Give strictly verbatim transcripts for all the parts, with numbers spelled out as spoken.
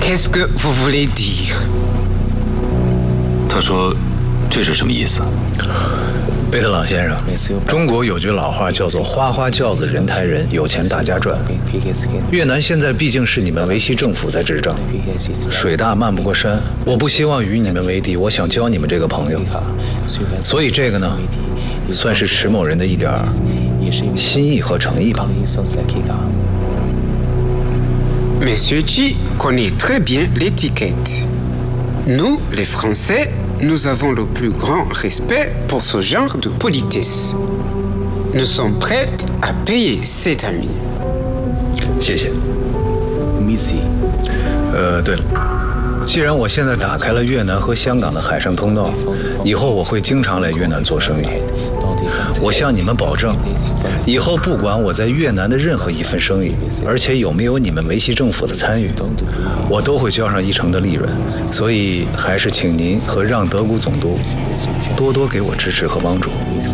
Qu'est-ce que vous voulez dire？ 他说：“这是什么意思？” 贝特朗先生，中国有句老话叫做“花花轿子人抬人，有钱大家赚”。越南现在毕竟是你们维系政府在执政，水大漫不过山。我不希望与你们为敌，我想交你们这个朋友。所以这个呢，算是迟某人的一点心意和诚意吧。 Monsieur Xi connaît très bien l'étiquette. Nous, les Français, nous avons le plus grand respect pour ce genre de politesse. Nous sommes prêts à payer cet ami. 谢谢。Missy。呃，对了，既然我现在打开了越南和香港的海上通道，以后我会经常来越南做生意。我向你们保证，以后不管我在越南的任何一份生意，而且有没有你们维系政府的参与，我都会交上一成的利润。所以还是请您和让德谷总督多多给我支持和帮助。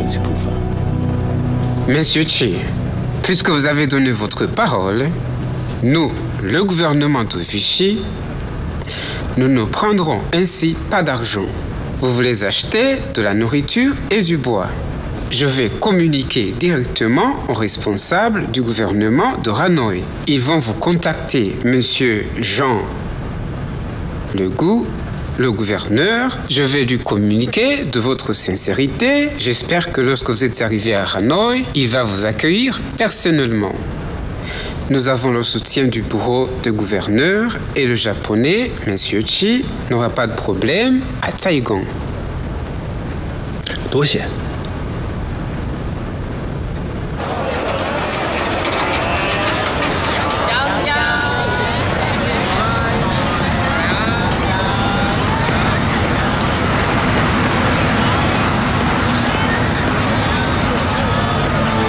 Monsieur Xi, puisque vous avez donné votre parole, nous, le gouvernement de Vichy, nous ne prendrons ainsi pas d'argent. Vous voulez acheter de la nourriture et du bois. Je vais communiquer directement aux responsables du gouvernement de Hanoï. Ils vont vous contacter, monsieur Jean Legout, le gouverneur. Je vais lui communiquer de votre sincérité. J'espère que lorsque vous êtes arrivé à Hanoï, il va vous accueillir personnellement. Nous avons le soutien du bureau de gouverneur et le japonais, monsieur Xi, n'aura pas de problème à Taïgon. 多谢。